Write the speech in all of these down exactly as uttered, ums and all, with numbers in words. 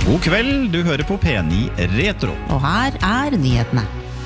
God kveld, du hører på P ni Retro. Og her er nyhetene.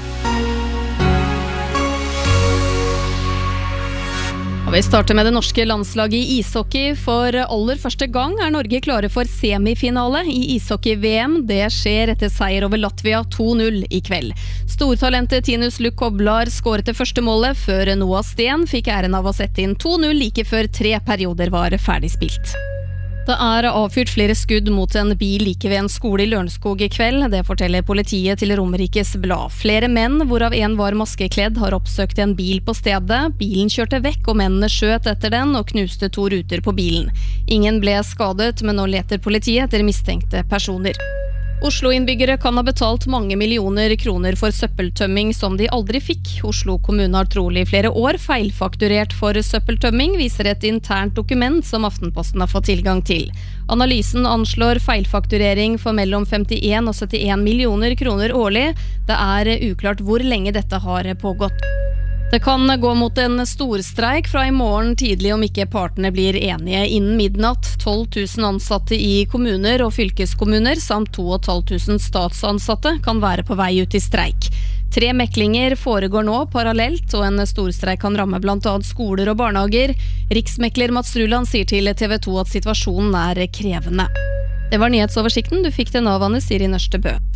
Og vi starter med det norske landslaget i ishockey. For aller første gang er Norge klare for semifinale i ishockey-V M. Det skjer etter seier over Latvia to null i kveld. Stortalentet Tinus Luc Koblar skåret det første målet, før Noah Sten fikk æren av å sette inn to null like før tre perioder var ferdig spilt. Det er avfyrt flere skudd mot en bil like ved en skole i Lørenskog i kveld. Det forteller politiet til Romerikes Blad. Flere menn, hvorav en var maskekledd, har oppsøkt en bil på stedet. Bilen kjørte vekk og mennene skjøt etter den og knuste to ruter på bilen. Ingen ble skadet, men nå leter politiet etter mistenkte personer. Oslo-innbyggere kan ha betalt mange millioner kroner for søppeltømming som de aldri fikk. Oslo kommune har trolig flere år feilfakturert for søppeltømming, viser et internt dokument som Aftenposten har fått tilgang til. Analysen anslår feilfakturering for mellom femtien og syttien millioner kroner årlig. Det er uklart hvor lenge dette har pågått. Det kan gå mot en storstreik fra i morgen tidlig om ikke partene blir enige innen midnatt. tolv tusen ansatte i kommuner og fylkeskommuner samt to og et halvt tusen statsansatte kan være på vei ut i streik. Tre meklinger foregår nå parallelt, og en storstreik kan ramme blant annet skoler og barnehager. Riksmekler Mats Ruland sier til T V to at situasjonen er krevende. Det var nyhetsoversikten, du fikk den av Anne Siri Nørstebø.